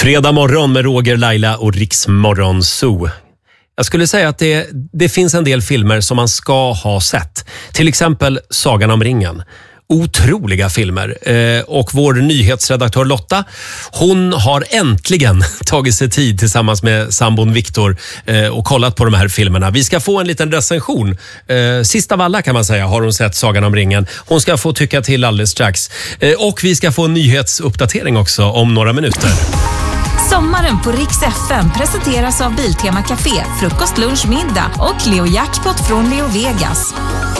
Fredag morgon med Roger, Laila och Riksmorgon Zoo. Jag skulle säga att det finns en del filmer som man ska ha sett. Till exempel Sagan om ringen. Otroliga filmer. Och vår nyhetsredaktör Lotta, hon har äntligen tagit sig tid tillsammans med sambon Viktor och kollat på de här filmerna. Vi ska få en liten recension. Sist av alla kan man säga har hon sett Sagan om ringen. Hon ska få tycka till alldeles strax. Och vi ska få en nyhetsuppdatering också om några minuter. Sommaren på Rix FM presenteras av Biltema Café, frukost, lunch, middag och Leo Jackpot från Leo Vegas.